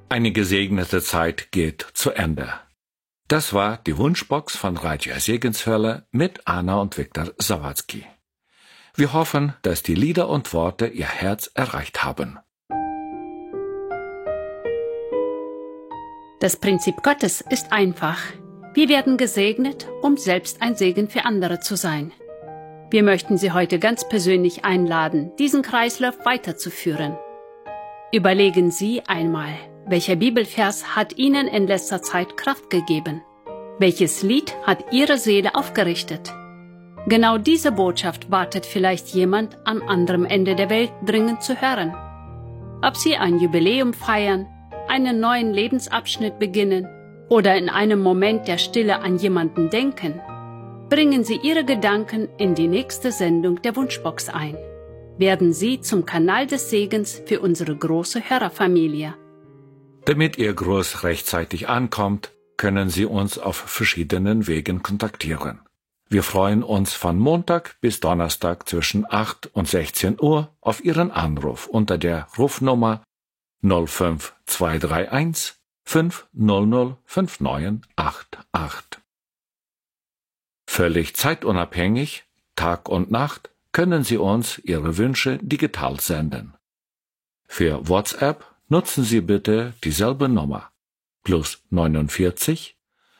Eine gesegnete Zeit geht zu Ende. Das war die Wunschbox von Radio Segenswelle mit Anna und Viktor Sawatzki. Wir hoffen, dass die Lieder und Worte Ihr Herz erreicht haben. Das Prinzip Gottes ist einfach. Wir werden gesegnet, um selbst ein Segen für andere zu sein. Wir möchten Sie heute ganz persönlich einladen, diesen Kreislauf weiterzuführen. Überlegen Sie einmal, welcher Bibelvers hat Ihnen in letzter Zeit Kraft gegeben? Welches Lied hat Ihre Seele aufgerichtet? Genau diese Botschaft wartet vielleicht jemand am anderen Ende der Welt dringend zu hören. Ob Sie ein Jubiläum feiern, einen neuen Lebensabschnitt beginnen oder in einem Moment der Stille an jemanden denken, bringen Sie Ihre Gedanken in die nächste Sendung der Wunschbox ein. Werden Sie zum Kanal des Segens für unsere große Hörerfamilie. Damit Ihr Gruß rechtzeitig ankommt, können Sie uns auf verschiedenen Wegen kontaktieren. Wir freuen uns von Montag bis Donnerstag zwischen 8 und 16 Uhr auf Ihren Anruf unter der Rufnummer 05231 500 5988. Völlig zeitunabhängig, Tag und Nacht, können Sie uns Ihre Wünsche digital senden. Für WhatsApp nutzen Sie bitte dieselbe Nummer +49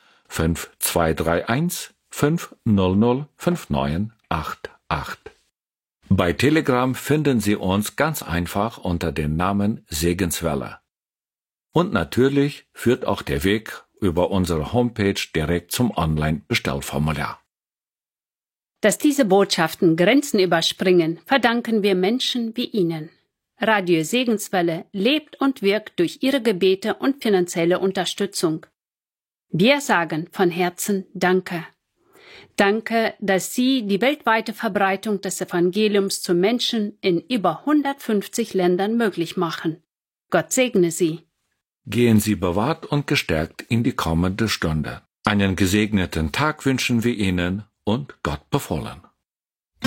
5231 500 5988. Bei Telegram finden Sie uns ganz einfach unter dem Namen Segenswelle. Und natürlich führt auch der Weg über unsere Homepage direkt zum Online-Bestellformular. Dass diese Botschaften Grenzen überspringen, verdanken wir Menschen wie Ihnen. Radio Segenswelle lebt und wirkt durch Ihre Gebete und finanzielle Unterstützung. Wir sagen von Herzen Danke. Danke, dass Sie die weltweite Verbreitung des Evangeliums zu Menschen in über 150 Ländern möglich machen. Gott segne Sie. Gehen Sie bewahrt und gestärkt in die kommende Stunde. Einen gesegneten Tag wünschen wir Ihnen und Gott befohlen.